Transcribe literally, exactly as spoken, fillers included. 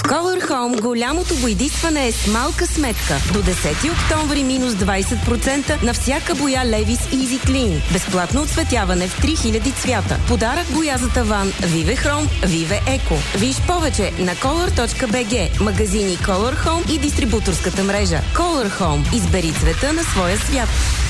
Color Home голямото боядисване е с малка сметка. До десети октомври минус двайсет процента на всяка боя Levi's Easy Clean. Безплатно оцветяване в три хиляди цвята. Подарък боя за таван Vive Chrome, Vive Eco. Виж повече на color точка би джи, магазини Color Home и дистрибуторската мрежа. Color Home. Избери цвета на своя свят.